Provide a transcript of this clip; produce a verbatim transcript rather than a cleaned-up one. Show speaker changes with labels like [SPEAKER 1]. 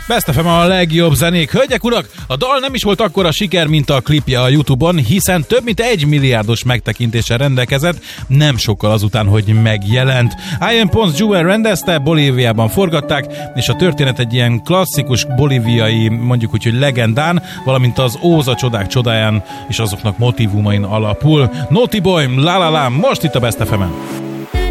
[SPEAKER 1] Best ef em a legjobb zenék. Hölgyek, urak, a dal nem is volt akkora siker, mint a klipje a YouTube-on, hiszen több mint egy milliárdos megtekintéssel rendelkezett, nem sokkal azután, hogy megjelent. Ian Pons Jewel rendezte, Bolíviában forgatták, és a történet egy ilyen klasszikus bolíviai, mondjuk úgy, hogy legendán, valamint az Óza csodák csodáján és azoknak motivumain alapul. Naughty Boy, La La La, most itt a Best ef emen.